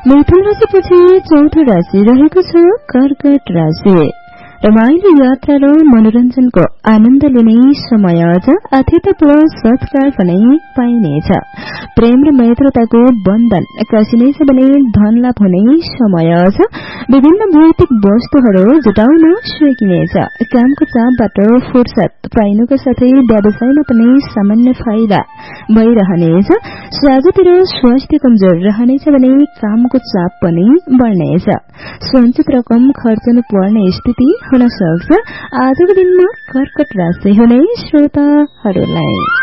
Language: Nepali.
मिथुन राशिपछि चौथो राशि रहेको छ कर्कट राशि। रमाइलो यात्रा र मनोरञ्जनको आनन्द लिने समय आज अतिथिपूर्ण सत्कार पनि पाइनेछ। प्रेम र मैत्रताको बन्धन कसिनेछ भने धन लाभ हुने समय आज विभिन्न भौतिक वस्तुहरू जुटाउन सकिनेछ। कामको चापबाट फुर्सद पाइनुको साथै व्यवसायमा पनि सामान्य फाइदा भइरहनेछ। स्वास्थ्यतिर स्वास्थ्य कमजोर रहनेछ भने कामको चाप पनि बढ्नेछ। सञ्चित रकम खर्चनु पर्ने स्थिति हुन सक्छ। आजको दिनमा कर्कट राशि हुने श्रोताहरूलाई